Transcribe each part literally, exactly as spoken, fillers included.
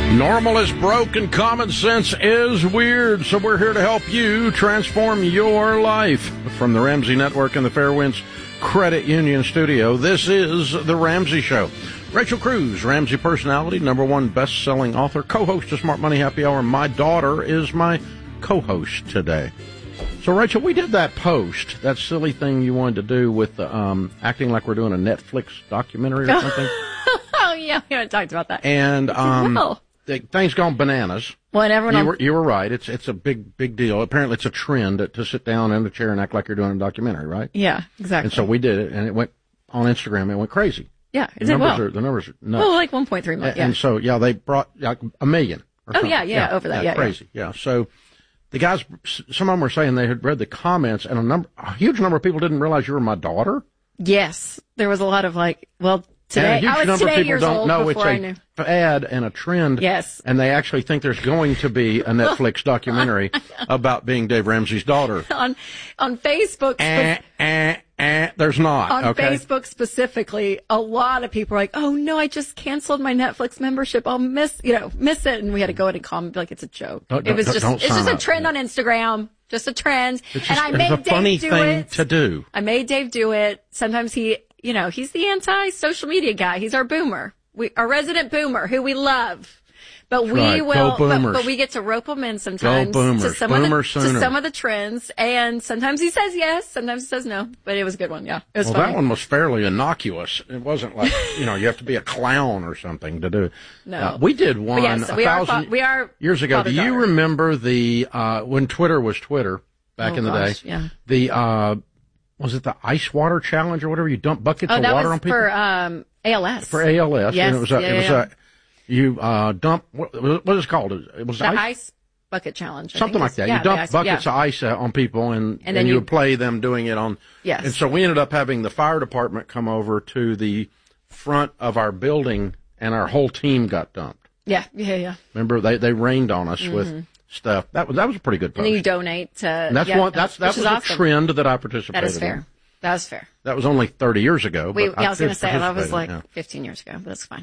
Normal is broke and common sense is weird, so we're here to help you transform your life. From the Ramsey Network and the Fairwinds Credit Union Studio, this is The Ramsey Show. Rachel Cruz, Ramsey personality, number one best-selling author, co-host of Smart Money Happy Hour. My daughter is my co-host today. So, Rachel, we did that post, that silly thing you wanted to do with um, acting like we're doing a Netflix documentary or something. Oh, yeah, we haven't talked about that. And um, well. the thing's gone bananas. Well, and everyone you, on... were, you were right. It's it's a big, big deal. Apparently, it's a trend to, to sit down in a chair and act like you're doing a documentary, right? Yeah, exactly. And so we did it, and it went on Instagram. It went crazy. Yeah, it the did numbers well. Are, the numbers are nuts. Well, like one point three million, yeah. And so, yeah, they brought like a million. Or oh, something. yeah, yeah, over that, yeah. Crazy, yeah. yeah. So the guys, some of them were saying they had read the comments, and a number, a huge number of people didn't realize you were my daughter. Yes. There was a lot of like, well, today, and a huge I was number today of people years don't old know before it's I knew. a fad and a trend. Yes. And they actually think there's going to be a Netflix documentary about being Dave Ramsey's daughter. on on Facebook. Eh, eh, eh, there's not. On okay? Facebook specifically, a lot of people are like, oh no, I just canceled my Netflix membership. I'll miss, you know, miss it. And we had to go in and comment like it's a joke. Don't, it was don't, just, don't it's just a up. trend on Instagram. Just a trend. It's just, and I made it's a Dave funny do thing it. to do. I made Dave do it. Sometimes he, you know, he's the anti-social media guy. He's our boomer. We, our resident boomer who we love. But That's we right. will, Go boomers. but, but we get to rope him in sometimes Go boomers. to some Boomer of the, sooner. to some of the trends. And sometimes he says yes, sometimes he says no. But it was a good one, yeah. It was well, funny. that one was fairly innocuous. It wasn't like, you know, you have to be a clown or something to do it. No. Uh, we did one But yes, a we are thousand fa- we are years ago. Do you father-daughter. remember the, uh, when Twitter was Twitter back Oh, in the gosh, day? yeah. The, uh, was it the ice water challenge or whatever? You dump buckets Oh, of that water was on people? for um, A L S. For A L S. Yes, And it was a, yeah, it was yeah. a, you, uh, dump, what, what is it called? It was the ice? ice bucket challenge. I Something think like it's- that. Yeah, you dump ice, buckets yeah. of ice uh, on people, and, and, And then you, you- would play them doing it on. Yes. And so we ended up having the fire department come over to the front of our building, and our whole team got dumped. Yeah, yeah, yeah. Remember, they they rained on us Mm-hmm. with stuff. That was that was a pretty good post. And then you donate to. And that's yeah, one. That's that which was is a awesome. trend that I participated That is in. fair. That is fair. That was only thirty years ago. We, but yeah, I was going to say that was participated, like yeah. fifteen years ago, but that's fine.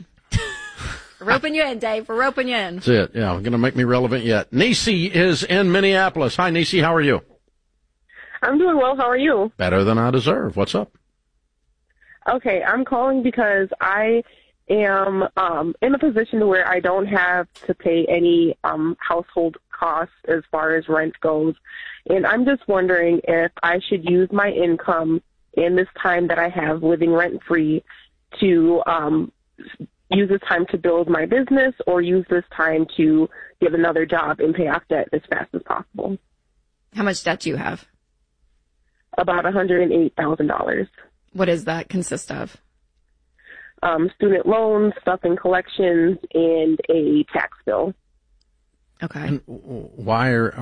We're roping you in, Dave. We're roping you in. That's it. Yeah, going to make me relevant yet. Nisi is in Minneapolis. Hi, Nisi. How are you? I'm doing well. How are you? Better than I deserve. What's up? Okay, I'm calling because I am um, in a position where I don't have to pay any um, household costs as far as rent goes. And I'm just wondering if I should use my income in this time that I have living rent-free to um, use this time to build my business or use this time to get another job and pay off debt as fast as possible. How much debt do you have? About one hundred eight thousand dollars. What does that consist of? Um, student loans, stuff in collections, and a tax bill. Okay. And why are